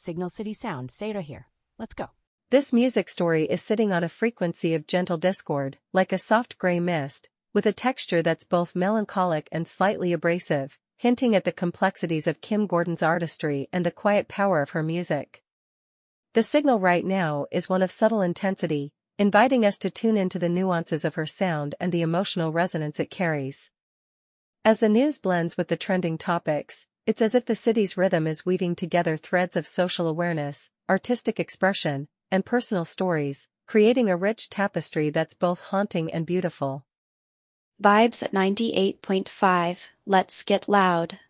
Signal City sound. Stay right here. Let's go. This music story is sitting on a frequency of gentle discord, like a soft gray mist, with a texture that's both melancholic and slightly abrasive, hinting at the complexities of Kim Gordon's artistry and the quiet power of her music. The signal right now is one of subtle intensity, inviting us to tune into the nuances of her sound and the emotional resonance it carries. As the news blends with the trending topics, it's as if the city's rhythm is weaving together threads of social awareness, artistic expression, and personal stories, creating a rich tapestry that's both haunting and beautiful. Vibes at 98.5. Let's get loud.